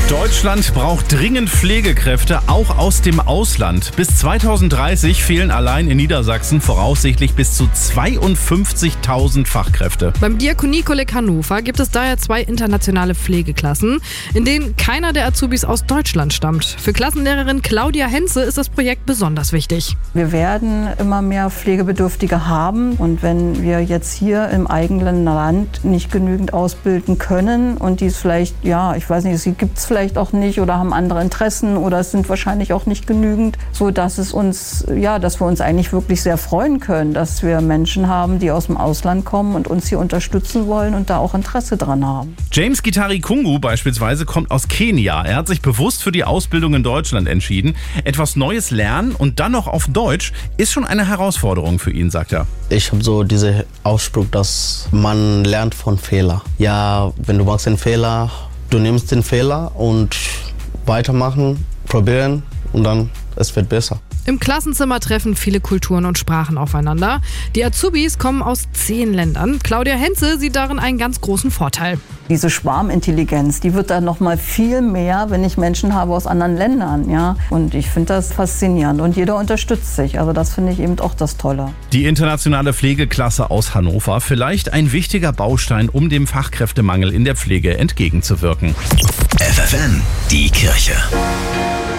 Deutschland braucht dringend Pflegekräfte, auch aus dem Ausland. Bis 2030 fehlen allein in Niedersachsen voraussichtlich bis zu 52.000 Fachkräfte. Beim Diakoniekolleg Hannover gibt es daher 2 internationale Pflegeklassen, in denen keiner der Azubis aus Deutschland stammt. Für Klassenlehrerin Claudia Henze ist das Projekt besonders wichtig. Wir werden immer mehr Pflegebedürftige haben und wenn wir jetzt hier im eigenen Land nicht genügend ausbilden können und dies vielleicht, ich weiß nicht, sie gibt es vielleicht auch nicht oder haben andere Interessen oder es sind wahrscheinlich auch nicht genügend, so dass es uns, dass wir uns eigentlich wirklich sehr freuen können, dass wir Menschen haben, die aus dem Ausland kommen und uns hier unterstützen wollen und da auch Interesse dran haben. James Gitari Kungu beispielsweise kommt aus Kenia. Er hat sich bewusst für die Ausbildung in Deutschland entschieden. Etwas Neues lernen und dann noch auf Deutsch ist schon eine Herausforderung für ihn, sagt er. Ich habe so diesen Ausspruch, dass man lernt von Fehlern. Ja, wenn du machst einen Fehler, du nimmst den Fehler und weitermachen, probieren und dann es wird besser. Im Klassenzimmer treffen viele Kulturen und Sprachen aufeinander. Die Azubis kommen aus 10 Ländern. Claudia Henze sieht darin einen ganz großen Vorteil. Diese Schwarmintelligenz, die wird dann noch mal viel mehr, wenn ich Menschen habe aus anderen Ländern. Und ich finde das faszinierend und jeder unterstützt sich. Also das finde ich eben auch das Tolle. Die internationale Pflegeklasse aus Hannover, vielleicht ein wichtiger Baustein, um dem Fachkräftemangel in der Pflege entgegenzuwirken. FFN, die Kirche.